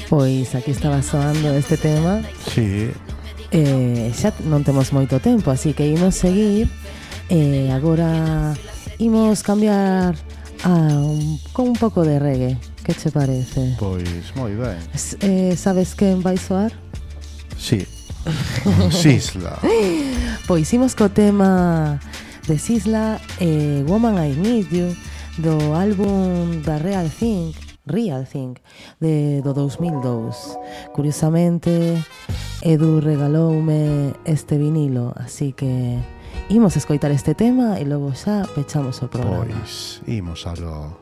Pois aquí estaba soando este tema. Sí. Xa non temos moito tempo, así que imos seguir. Agora imos cambiar con un pouco de reggae. Que che parece? Pois moi ben. Sabes quen vai soar? Sí. Sisla. Pois imos co tema de Sisla, Woman I Need You, do álbum da Real Thing do 2002. Curiosamente, Edu regaloume este vinilo, así que imos escoitar este tema e logo xa pechamos o programa. Pois imos algo.